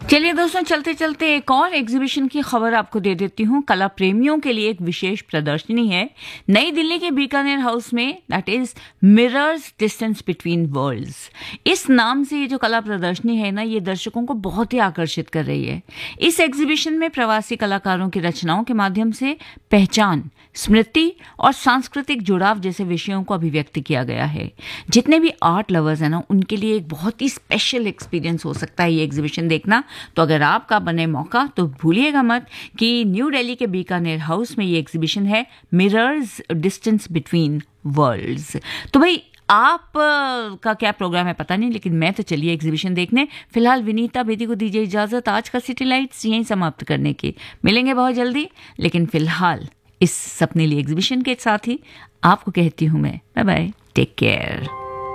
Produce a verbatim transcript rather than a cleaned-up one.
चलिए दोस्तों, चलते चलते एक और एग्जीबिशन की खबर आपको दे देती हूँ। कला प्रेमियों के लिए एक विशेष प्रदर्शनी है नई दिल्ली के बीकानेर हाउस में, that is mirrors distance between world's. इस नाम से ये जो कला प्रदर्शनी है ना, ये दर्शकों को बहुत ही आकर्षित कर रही है। इस एग्जीबिशन में प्रवासी कलाकारों की रचनाओं के माध्यम से पहचान, स्मृति और सांस्कृतिक जुड़ाव जैसे विषयों को अभिव्यक्त किया गया है। जितने भी आर्ट लवर्स हैं ना, उनके लिए एक बहुत ही स्पेशल एक्सपीरियंस हो सकता है ये एग्जीबिशन देखना। तो अगर आपका बने मौका तो भूलिएगा मत कि न्यू दिल्ली के बीकानेर हाउस में ये एग्जीबिशन है, मिरर्स डिस्टेंस बिटवीन वर्ल्ड्स। तो भाई आप का क्या प्रोग्राम है पता नहीं, लेकिन मैं तो चलिए एग्जीबिशन देखने। फिलहाल विनीता बेदी को दीजिए इजाजत आज का सिटी लाइट्स यहीं समाप्त करने की। मिलेंगे बहुत जल्दी, लेकिन फिलहाल इस सपनेली एग्जीबिशन के साथ ही आपको कहती हूं मैं बाय बाय, टेक केयर।